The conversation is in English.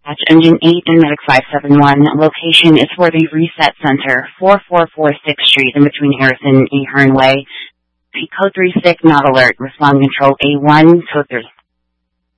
Dispatch Engine 8 and Medic 571. Location is for the Reset Center, 4446 Street in between Harrison and Ahern Way. Code 36, not alert. Respond control A1, code 36.